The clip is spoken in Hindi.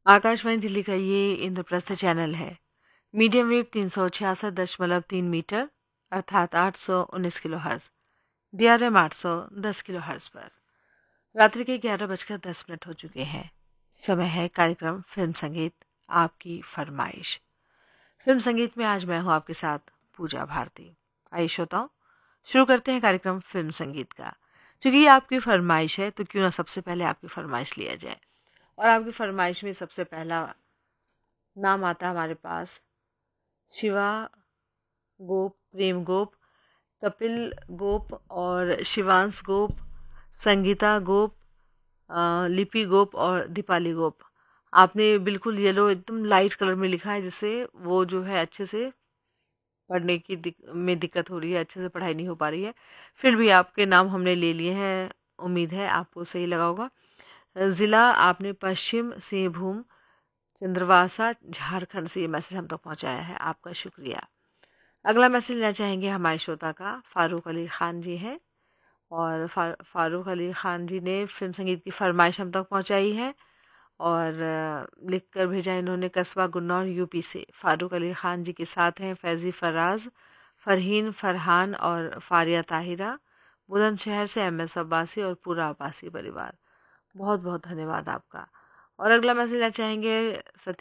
आकाशवाणी दिल्ली का ये इंद्रप्रस्थ चैनल है। मीडियम वेव 366.3 मीटर अर्थात 819 kilo hertz, DRM 810 kilo hertz पर रात्रि के 11:10 हो चुके हैं। समय है कार्यक्रम फिल्म संगीत आपकी फरमाइश। फिल्म संगीत में आज मैं हूँ आपके साथ पूजा भारती। आइए श्रोताओं, शुरू करते हैं कार्यक्रम फिल्म संगीत का। क्योंकि ये आपकी फरमाइश है तो क्यों ना सबसे पहले आपकी फरमाइश लिया जाए। और आपकी फरमाइश में सबसे पहला नाम आता है हमारे पास शिवा गोप, प्रेम गोप, कपिल गोप और शिवांश गोप, संगीता गोप, लिपि गोप और दीपाली गोप। आपने बिल्कुल येलो एकदम लाइट कलर में लिखा है, जिससे वो जो है अच्छे से पढ़ने की में दिक्कत हो रही है, अच्छे से पढ़ाई नहीं हो पा रही है। फिर भी आपके नाम हमने ले लिए हैं, उम्मीद है आपको सही लगा होगा। ज़िला आपने पश्चिम सिंहभूम चंद्रवासा झारखंड से ये मैसेज हम तक पहुंचाया है, आपका शुक्रिया। अगला मैसेज लेना चाहेंगे हमारे श्रोता का फारूक अली ख़ान जी हैं। और फारूक अली ख़ान जी ने फिल्म संगीत की फरमाइश हम तक पहुंचाई है और लिख कर भेजा इन्होंने कस्बा गुन्नौर यूपी से। फारूक अली ख़ान जी के साथ हैं फैज़ी फराज, फ़रहीन फ़रहान और फ़ारिया ताहिरा। बुलंदशहर से MS अब्बासी और पूरा अब्बासी परिवार। बहुत बहुत धन्यवाद आपका। और अगला मैसेज लेना चाहेंगे